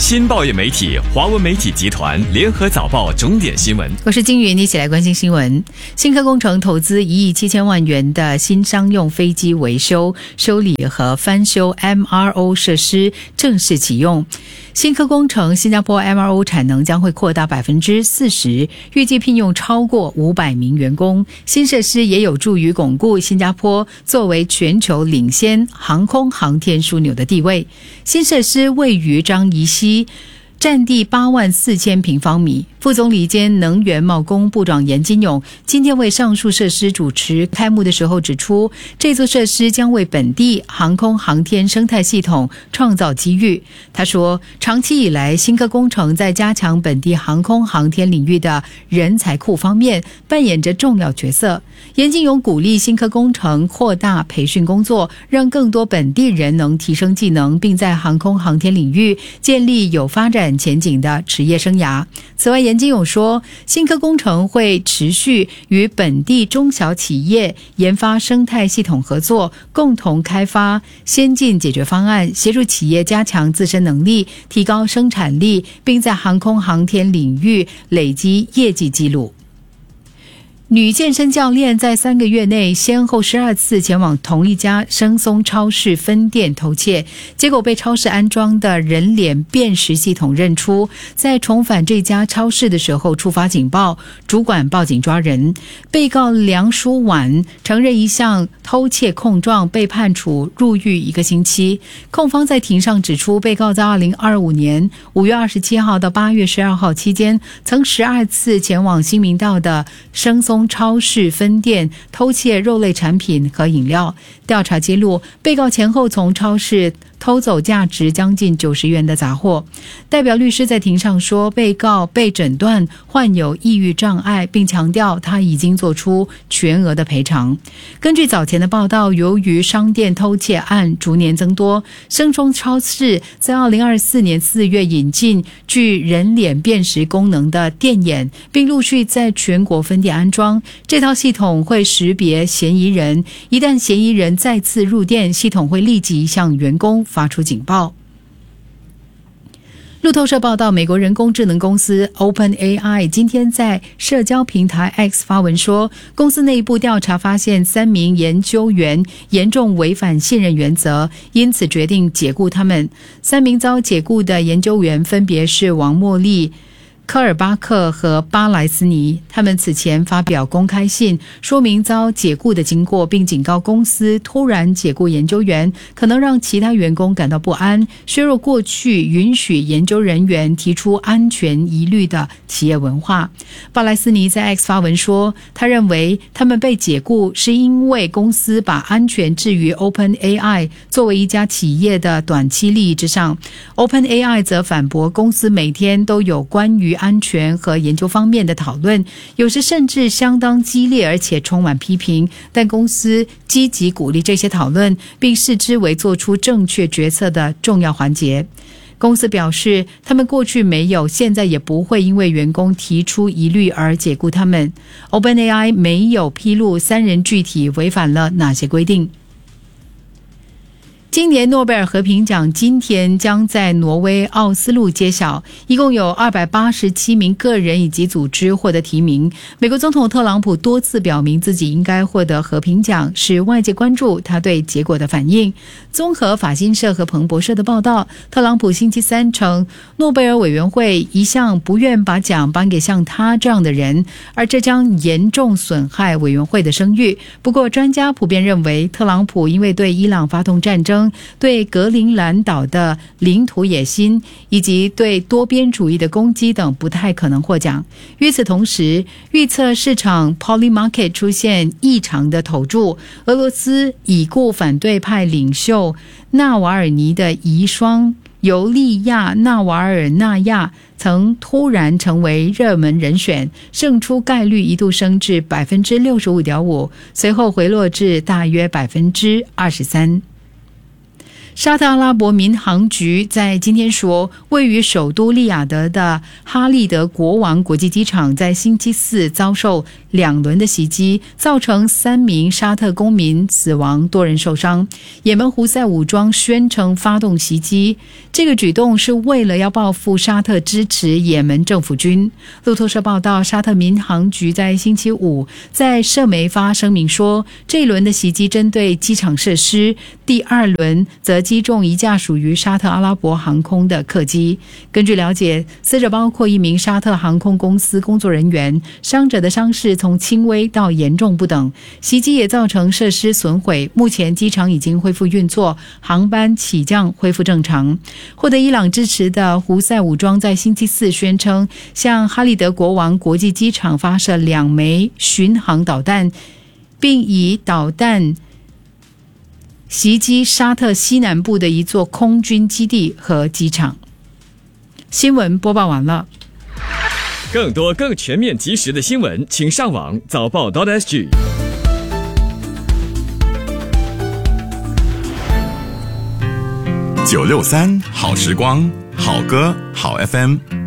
新报业媒体华文媒体集团联合早报重点新闻。 我是金云，一起来关心新闻。新科工程投资1亿7千万元的新商用飞机维修、修理和翻修 MRO 设施正式启用。新科工程新加坡 MRO 产能将会扩大 40%， 预计聘用超过500名员工。新设施也有助于巩固新加坡作为全球领先航空航天枢纽的地位。新设施位于樟宜溪，占地84000平方米。副总理兼能源贸工部长严金勇今天为上述设施主持开幕的时候指出，这座设施将为本地航空航天生态系统创造机遇。他说，长期以来，新科工程在加强本地航空航天领域的人才库方面扮演着重要角色。严金勇鼓励新科工程扩大培训工作，让更多本地人能提升技能，并在航空航天领域建立有发展前景的职业生涯。此外，严金勇说，新科工程会持续与本地中小企业研发生态系统合作，共同开发先进解决方案，协助企业加强自身能力，提高生产力，并在航空航天领域累积业绩记录。女健身教练在3个月内先后12次前往同一家生松超市分店偷窃，结果被超市安装的人脸辨识系统认出，在重返这家超市的时候触发警报，主管报警抓人。被告梁淑婉承认一项偷窃控状，被判处入狱1个星期。控方在庭上指出，被告在2025年5月27号到8月12号期间，曾12次前往新明道的生松超市分店偷窃肉类产品和饮料。调查揭露，被告前后从超市偷走价值将近90元的杂货。代表律师在庭上说，被告被诊断患有抑郁障碍，并强调他已经做出全额的赔偿。根据早前的报道，由于商店偷窃案逐年增多，生松超市在2024年4月引进具人脸辨识功能的电眼，并陆续在全国分店安装。这套系统会识别嫌疑人，一旦嫌疑人再次入店，系统会立即向员工发出警报。路透社报道，美国人工智能公司 OpenAI 今天在社交平台 X 发文说，公司内部调查发现3名研究员严重违反信任原则，因此决定解雇他们。3名遭解雇的研究员分别是王茉莉、科尔巴克和巴莱斯尼。他们此前发表公开信，说明遭解雇的经过，并警告公司突然解雇研究员可能让其他员工感到不安，削弱过去允许研究人员提出安全疑虑的企业文化。巴莱斯尼在 X 发文说，他认为他们被解雇是因为公司把安全置于 OpenAI 作为一家企业的短期利益之上。OpenAI 则反驳，公司每天都有关于安全和研究方面的讨论，有时甚至相当激烈，而且充满批评，但公司积极鼓励这些讨论，并视之为做出正确决策的重要环节。公司表示，他们过去没有，现在也不会因为员工提出疑虑而解雇他们。OpenAI 没有披露3人具体违反了哪些规定。今年诺贝尔和平奖今天将在挪威奥斯陆揭晓，一共有287名个人以及组织获得提名。美国总统特朗普多次表明自己应该获得和平奖，使外界关注他对结果的反应。综合法新社和彭博社的报道，特朗普星期三称，诺贝尔委员会一向不愿把奖颁给像他这样的人，而这将严重损害委员会的声誉。不过，专家普遍认为，特朗普因为对伊朗发动战争、对格陵兰岛的领土野心以及对多边主义的攻击等，不太可能获奖。与此同时，预测市场 Polymarket 出现异常的投注，俄罗斯已故反对派领袖纳瓦尔尼的遗孀尤利亚·纳瓦尔纳亚曾突然成为热门人选，胜出概率一度升至 65.5%， 随后回落至大约 23%。 沙特阿拉伯民航局在今天说，位于首都利雅得的哈利德国王国际机场在星期四遭受2轮的袭击，造成3名沙特公民死亡，多人受伤。也门胡塞武装宣称发动袭击，这个举动是为了要报复沙特支持也门政府军。路透社报道，沙特民航局在星期五在社媒发声明说，这一轮的袭击针对机场设施，第2轮则击中一架属于沙特阿拉伯航空的客机。根据了解，死者包括一名沙特航空公司工作人员，伤者的伤势从轻微到严重不等。袭击也造成设施损毁，目前机场已经恢复运作，航班起降恢复正常。获得伊朗支持的胡塞武装在星期四宣称，向哈利德国王国际机场发射2枚巡航导弹，并以导弹袭击沙特西南部的一座空军基地和机场。新闻播报完了。 更多更全面及时的新闻，请上网早报.sg。 963好时光，好歌好 FM。